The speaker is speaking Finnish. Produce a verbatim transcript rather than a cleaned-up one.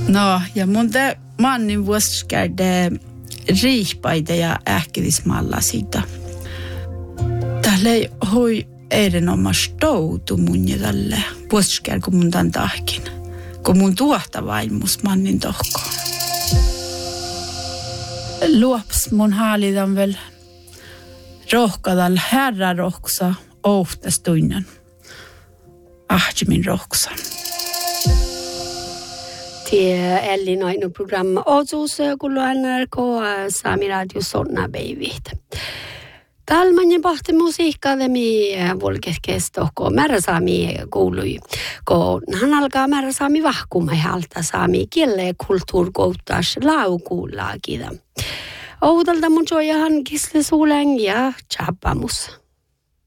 No, ja mun te mannin vuosikäydä riihpaita ja ähkidismalla siitä. Tälle hoi erinomaisesti toutu mun ja tälle vuosikäydä, kun mun tämän tahkin. Kun mun tuohta vaimus mannin tohkoon. Luops mun haalitan vielä rohkadal herra rohksa ohtastunnan. Ahtimin rohksa. Tie Elli noinu programma osuus kullu N R K Saami Radio Sonna Beivit. Talman pahti musiikkaademi volkeskesto ko määrä saami kuului. Ko hän alkaa määrä saami vahkuma halta saami kielle kulttuurkouttas laukuullaakida. Oudalta mun joihan kisle suulen ja chapamus.